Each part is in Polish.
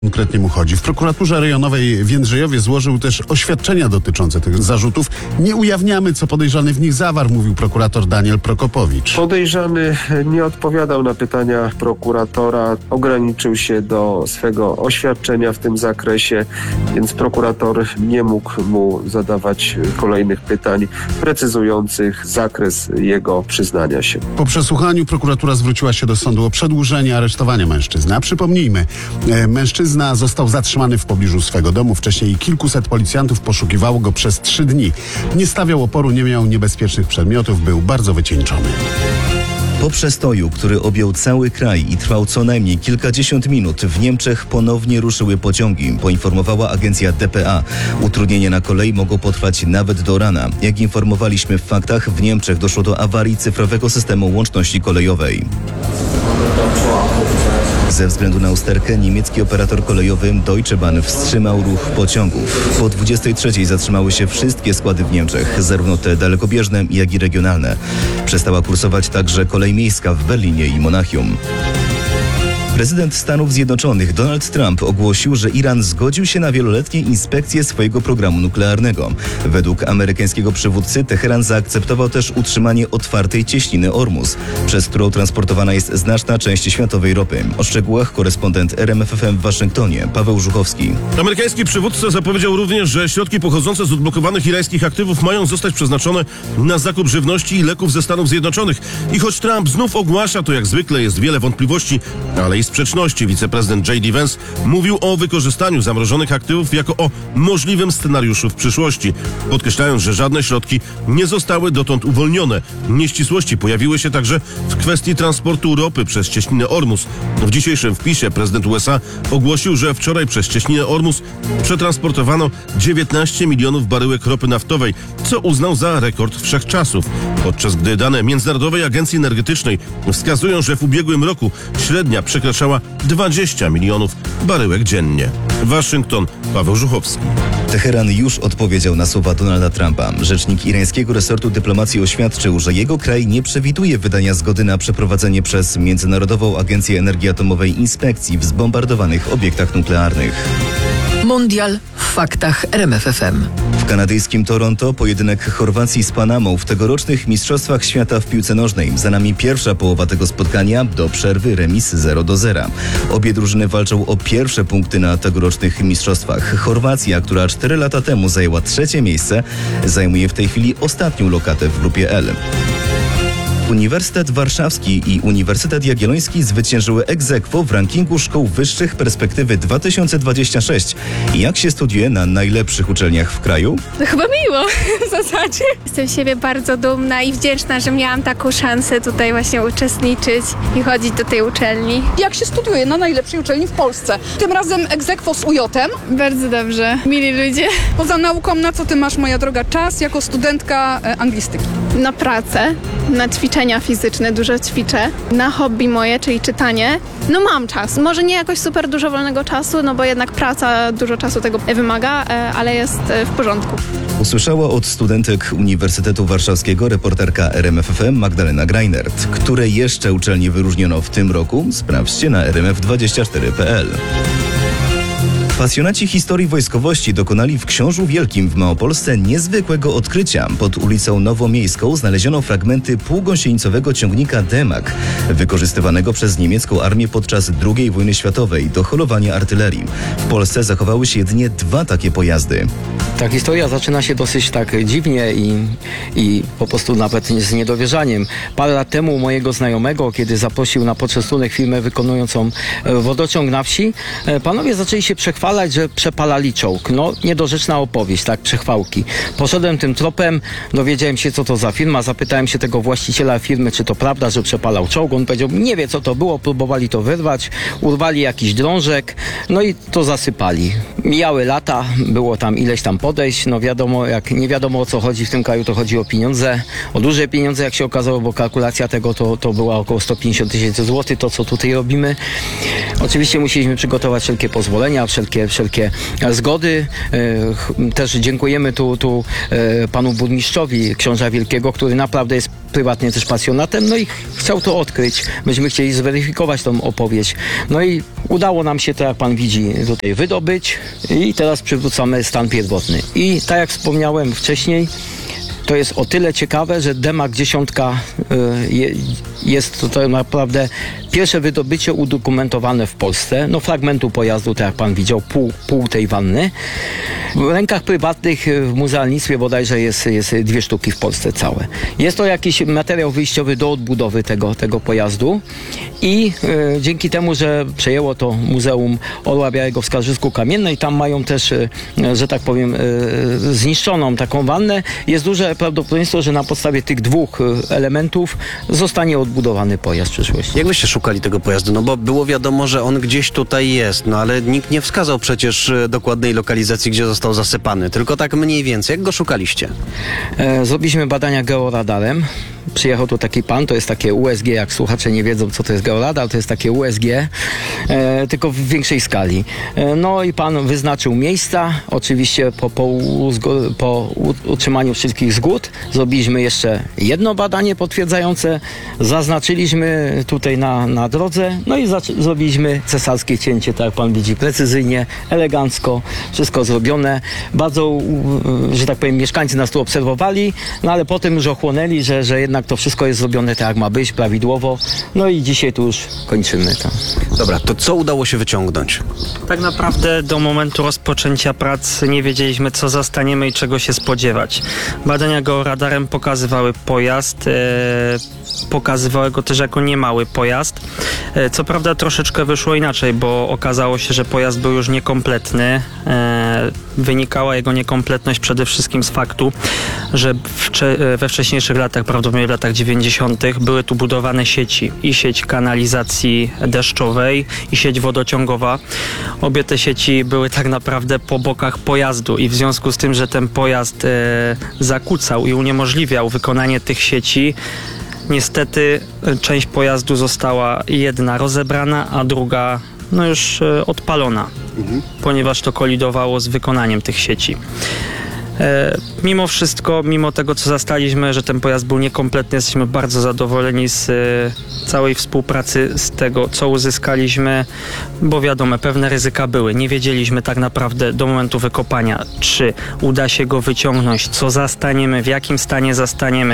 Konkretnie mu chodzi. W prokuraturze rejonowej w Jędrzejowie złożył też oświadczenia dotyczące tych zarzutów. Nie ujawniamy, co podejrzany w nich zawarł, mówił prokurator Daniel Prokopowicz. Podejrzany nie odpowiadał na pytania prokuratora, ograniczył się do swego oświadczenia w tym zakresie, więc prokurator nie mógł mu zadawać kolejnych pytań precyzujących zakres jego przyznania się. Po przesłuchaniu prokuratura zwróciła się do sądu o przedłużenie aresztowania mężczyzny. A przypomnijmy, mężczyzna został zatrzymany w pobliżu swego domu. Wcześniej kilkuset policjantów poszukiwało go przez 3 dni. Nie stawiał oporu, nie miał niebezpiecznych przedmiotów, był bardzo wycieńczony. Po przestoju, który objął cały kraj i trwał co najmniej kilkadziesiąt minut, w Niemczech ponownie ruszyły pociągi, poinformowała agencja dpa. Utrudnienia na kolei mogą potrwać nawet do rana. Jak informowaliśmy w faktach, w Niemczech doszło do awarii cyfrowego systemu łączności kolejowej. Ze względu na usterkę niemiecki operator kolejowy Deutsche Bahn wstrzymał ruch pociągów. Po 23:00 zatrzymały się wszystkie składy w Niemczech, zarówno te dalekobieżne, jak i regionalne. Przestała kursować także kolej miejska w Berlinie i Monachium. Prezydent Stanów Zjednoczonych Donald Trump ogłosił, że Iran zgodził się na wieloletnie inspekcje swojego programu nuklearnego. Według amerykańskiego przywódcy Teheran zaakceptował też utrzymanie otwartej cieśniny Ormus, przez którą transportowana jest znaczna część światowej ropy. O szczegółach korespondent RMFFM w Waszyngtonie, Paweł Żuchowski. Amerykański przywódca zapowiedział również, że środki pochodzące z odblokowanych irańskich aktywów mają zostać przeznaczone na zakup żywności i leków ze Stanów Zjednoczonych. I choć Trump znów ogłasza, to jak zwykle jest wiele wątpliwości, ale i sprzeczności. Wiceprezydent J.D. Vance mówił o wykorzystaniu zamrożonych aktywów jako o możliwym scenariuszu w przyszłości, podkreślając, że żadne środki nie zostały dotąd uwolnione. Nieścisłości pojawiły się także w kwestii transportu ropy przez cieśninę Ormus. W dzisiejszym wpisie prezydent USA ogłosił, że wczoraj przez cieśninę Ormus przetransportowano 19 milionów baryłek ropy naftowej, co uznał za rekord wszechczasów. Podczas gdy dane Międzynarodowej Agencji Energetycznej wskazują, że w ubiegłym roku średnia przekraczała 20 milionów baryłek dziennie. Waszyngton, Paweł Żuchowski. Teheran już odpowiedział na słowa Donalda Trumpa. Rzecznik irańskiego resortu dyplomacji oświadczył, że jego kraj nie przewiduje wydania zgody na przeprowadzenie przez Międzynarodową Agencję Energii Atomowej inspekcji w zbombardowanych obiektach nuklearnych. Mundial w faktach RMFFM. W kanadyjskim Toronto pojedynek Chorwacji z Panamą w tegorocznych Mistrzostwach Świata w piłce nożnej. Za nami pierwsza połowa tego spotkania, do przerwy remis 0-0. Obie drużyny walczą o pierwsze punkty na tegorocznych mistrzostwach. Chorwacja, która 4 lata temu zajęła 3. miejsce, zajmuje w tej chwili ostatnią lokatę w grupie L. Uniwersytet Warszawski i Uniwersytet Jagielloński zwyciężyły ex aequo w rankingu szkół wyższych Perspektywy 2026. Jak się studiuje na najlepszych uczelniach w kraju? No chyba miło w zasadzie. Jestem z siebie bardzo dumna i wdzięczna, że miałam taką szansę tutaj właśnie uczestniczyć i chodzić do tej uczelni. Jak się studiuje na najlepszej uczelni w Polsce? Tym razem ex aequo z UJ-em. Bardzo dobrze. Mili ludzie. Poza nauką, na co ty masz, moja droga, czas jako studentka anglistyki? Na pracę, na ćwiczenia fizyczne, dużo ćwiczę. Na hobby moje, czyli czytanie. No mam czas. Może nie jakoś super dużo wolnego czasu, no bo jednak praca dużo czasu tego wymaga, ale jest w porządku. Usłyszała od studentek Uniwersytetu Warszawskiego reporterka RMFFM Magdalena Greinert. Które jeszcze uczelnie wyróżniono w tym roku? Sprawdźcie na rmf24.pl. Pasjonaci historii wojskowości dokonali w Książu Wielkim w Małopolsce niezwykłego odkrycia. Pod ulicą Nowomiejską znaleziono fragmenty półgąsienicowego ciągnika Demag, wykorzystywanego przez niemiecką armię podczas II wojny światowej do holowania artylerii. W Polsce zachowały się jedynie 2 takie pojazdy. Ta historia zaczyna się dosyć tak dziwnie i po prostu nawet z niedowierzaniem. Parę lat temu mojego znajomego, kiedy zaprosił na poczęstunek firmę wykonującą wodociąg na wsi, panowie zaczęli się przechwalać, że przepalali czołg. No, niedorzeczna opowieść, tak, przechwałki. Poszedłem tym tropem, dowiedziałem się, co to za firma, zapytałem się tego właściciela firmy, czy to prawda, że przepalał czołg. On powiedział, nie wie, co to było, próbowali to wyrwać, urwali jakiś drążek, no i to zasypali. Mijały lata, było tam ileś tam podejść, no wiadomo, jak nie wiadomo, o co chodzi w tym kraju, to chodzi o pieniądze, o duże pieniądze, jak się okazało, bo kalkulacja tego to była około 150 000 złotych, to co tutaj robimy. Oczywiście musieliśmy przygotować wszelkie pozwolenia, wszelkie zgody. Też dziękujemy tu panu burmistrzowi Książa Wielkiego, który naprawdę jest prywatnym też pasjonatem, no i chciał to odkryć. Myśmy chcieli zweryfikować tą opowieść. No i udało nam się to, jak pan widzi, tutaj wydobyć i teraz przywrócamy stan pierwotny. I tak jak wspomniałem wcześniej, to jest o tyle ciekawe, że Demag 10 jest to naprawdę pierwsze wydobycie udokumentowane w Polsce. No fragmentu pojazdu, tak jak pan widział, pół tej wanny. W rękach prywatnych w muzealnictwie bodajże jest 2 sztuki w Polsce całe. Jest to jakiś materiał wyjściowy do odbudowy tego pojazdu i dzięki temu, że przejęło to Muzeum Orła Białego w Skarżysku-Kamiennej, tam mają też, że tak powiem, zniszczoną taką wannę, jest duże prawdopodobieństwo, że na podstawie tych 2 elementów zostanie odbudowany pojazd w przyszłości. Jak byście szukali tego pojazdu? No bo było wiadomo, że on gdzieś tutaj jest, no ale nikt nie wskazał przecież dokładnej lokalizacji, gdzie został zasypany, tylko tak mniej więcej. Jak go szukaliście? Zrobiliśmy badania georadarem. Przyjechał tu taki pan, to jest takie USG, jak słuchacze nie wiedzą, co to jest georadar, to jest takie USG, tylko w większej skali. No i pan wyznaczył miejsca, oczywiście po utrzymaniu wszystkich zgód zrobiliśmy jeszcze jedno badanie potwierdzające, zaznaczyliśmy tutaj na drodze, no i zrobiliśmy cesarskie cięcie, tak jak pan widzi, precyzyjnie, elegancko, wszystko zrobione. Bardzo, że tak powiem, mieszkańcy nas tu obserwowali, no ale potem już ochłonęli, że jednak to wszystko jest zrobione tak, jak ma być, prawidłowo. No i dzisiaj tu już kończymy to. Dobra, to co udało się wyciągnąć? Tak naprawdę do momentu rozpoczęcia prac nie wiedzieliśmy, co zastaniemy i czego się spodziewać. Badania georadarem pokazywały pojazd, pokazywały go też jako niemały pojazd. Co prawda troszeczkę wyszło inaczej, bo okazało się, że pojazd był już niekompletny. Wynikała jego niekompletność przede wszystkim z faktu, że we wcześniejszych latach, prawdopodobnie w latach 90. były tu budowane sieci i sieć kanalizacji deszczowej i sieć wodociągowa. Obie te sieci były tak naprawdę po bokach pojazdu i w związku z tym, że ten pojazd zakłócał i uniemożliwiał wykonanie tych sieci, niestety część pojazdu została jedna rozebrana, a druga no już odpalona, ponieważ to kolidowało z wykonaniem tych sieci. Mimo wszystko, mimo tego, co zastaliśmy, że ten pojazd był niekompletny, jesteśmy bardzo zadowoleni z całej współpracy, z tego, co uzyskaliśmy, bo wiadomo, pewne ryzyka były. Nie wiedzieliśmy tak naprawdę do momentu wykopania, czy uda się go wyciągnąć, co zastaniemy, w jakim stanie zastaniemy,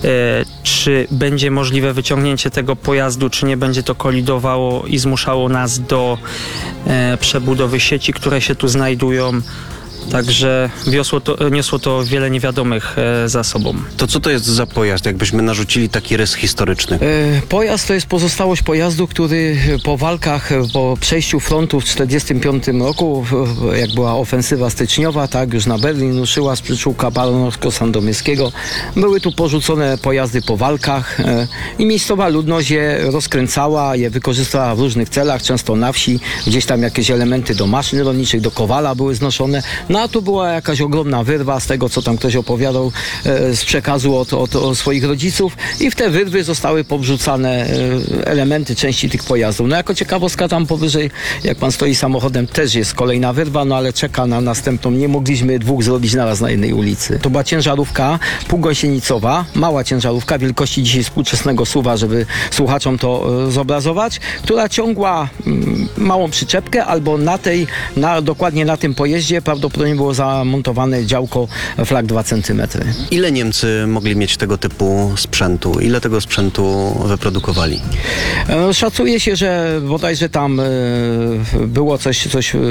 czy będzie możliwe wyciągnięcie tego pojazdu, czy nie będzie to kolidowało i zmuszało nas do przebudowy sieci, które się tu znajdują. Także niosło to wiele niewiadomych za sobą. To co to jest za pojazd, jakbyśmy narzucili taki rys historyczny? Pojazd to jest pozostałość pojazdu, który po walkach, po przejściu frontu w 1945 roku, jak była ofensywa styczniowa, tak, już na Berlin ruszyła z przyczółka Baranowsko-Sandomierskiego. Były tu porzucone pojazdy po walkach i miejscowa ludność je rozkręcała, je wykorzystała w różnych celach, często na wsi, gdzieś tam jakieś elementy do maszyn rolniczych, do kowala były znoszone. No a tu była jakaś ogromna wyrwa z tego, co tam ktoś opowiadał z przekazu od swoich rodziców i w te wyrwy zostały powrzucane elementy, części tych pojazdów. No jako ciekawostka tam powyżej, jak pan stoi samochodem, też jest kolejna wyrwa, no ale czeka na następną. Nie mogliśmy 2 zrobić naraz na jednej ulicy. To była ciężarówka półgąsienicowa, mała ciężarówka wielkości dzisiaj współczesnego SUV-a, żeby słuchaczom to zobrazować, która ciągła małą przyczepkę albo dokładnie na tym pojeździe prawdopodobnie było zamontowane działko flag 2 cm. Ile Niemcy mogli mieć tego typu sprzętu? Ile tego sprzętu wyprodukowali? Szacuje się, że bodajże tam było coś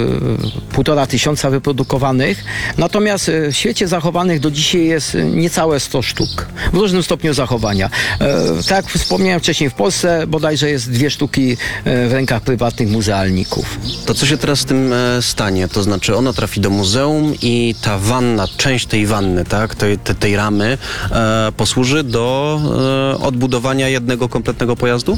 1500 wyprodukowanych, natomiast w świecie zachowanych do dzisiaj jest niecałe 100 sztuk. W różnym stopniu zachowania. Tak jak wspomniałem wcześniej, w Polsce bodajże jest 2 sztuki w rękach prywatnych muzealników. To co się teraz z tym stanie? To znaczy ono trafi do muzeum i ta wanna, część tej wanny, tak, tej ramy posłuży do odbudowania jednego kompletnego pojazdu?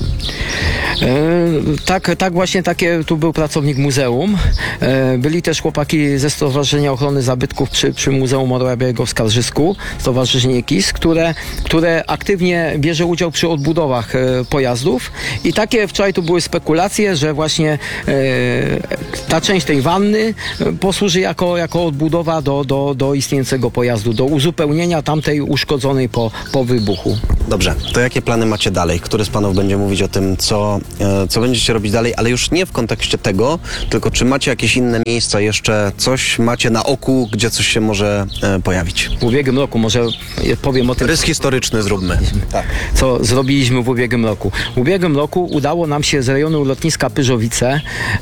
Tak właśnie tu był pracownik muzeum. Byli też chłopaki ze Stowarzyszenia Ochrony Zabytków przy Muzeum Orła Białego w Skarżysku, Stowarzyszenie KIS, które aktywnie bierze udział przy odbudowach pojazdów i takie wczoraj tu były spekulacje, że właśnie ta część tej wanny posłuży jako jako odbudowa do istniejącego pojazdu, do uzupełnienia tamtej uszkodzonej po wybuchu. Dobrze, to jakie plany macie dalej? Który z panów będzie mówić o tym, co będziecie robić dalej, ale już nie w kontekście tego, tylko czy macie jakieś inne miejsca jeszcze, coś macie na oku, gdzie coś się może pojawić? W ubiegłym roku, może powiem o tym, Rys historyczny zróbmy. Tak. co zrobiliśmy w ubiegłym roku. W ubiegłym roku udało nam się z rejonu lotniska Pyrzowice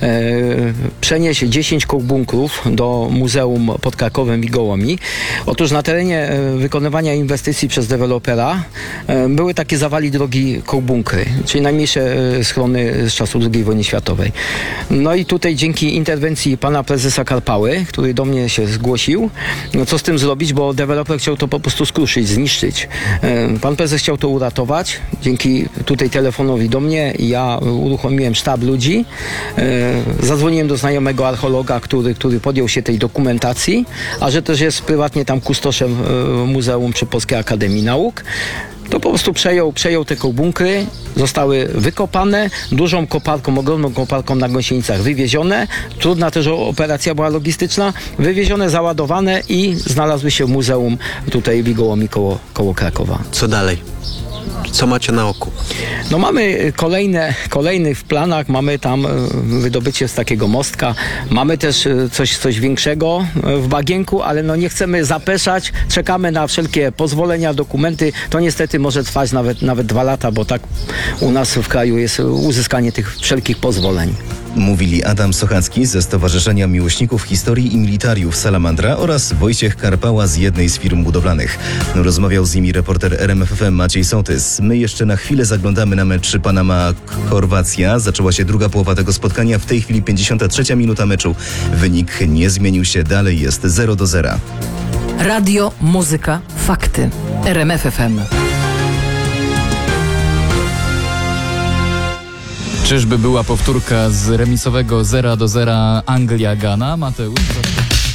przenieść 10 kołbunkrów do Muzeum pod Krakowem w Gołomi. Otóż na terenie wykonywania inwestycji przez dewelopera były takie zawali drogi kołbunkry, czyli najmniejsze schrony z czasu II wojny światowej. No i tutaj dzięki interwencji pana prezesa Karpały, który do mnie się zgłosił, no co z tym zrobić, bo deweloper chciał to po prostu skruszyć, zniszczyć. Pan prezes chciał to uratować. Dzięki tutaj telefonowi do mnie ja uruchomiłem sztab ludzi. Zadzwoniłem do znajomego archeologa, który podjął się tej dokumentacji, a że też jest prywatnie tam kustoszem muzeum przy Polskiej Akademii Nauk. To po prostu przejął te kołbunkry, zostały wykopane, dużą koparką, ogromną koparką na gąsienicach wywiezione. Trudna też operacja była logistyczna. Wywiezione, załadowane i znalazły się w muzeum tutaj w Igołomi koło Krakowa. Co dalej? Co macie na oku? No mamy kolejny w planach, mamy tam wydobycie z takiego mostka, mamy też coś większego w bagienku, ale no nie chcemy zapeszać, czekamy na wszelkie pozwolenia, dokumenty, to niestety może trwać nawet 2 lata, bo tak u nas w kraju jest uzyskanie tych wszelkich pozwoleń. Mówili Adam Sochacki ze Stowarzyszenia Miłośników Historii i Militariów Salamandra oraz Wojciech Karpała z jednej z firm budowlanych. Rozmawiał z nimi reporter RMFFM Maciej Sołtys. My jeszcze na chwilę zaglądamy na mecz Panama-Chorwacja. Zaczęła się druga połowa tego spotkania. W tej chwili 53 minuta meczu. Wynik nie zmienił się. Dalej jest 0-0. Radio, muzyka, fakty. RMFFM. Czyżby była powtórka z remisowego 0-0 Anglia-Ghana? Mateusz?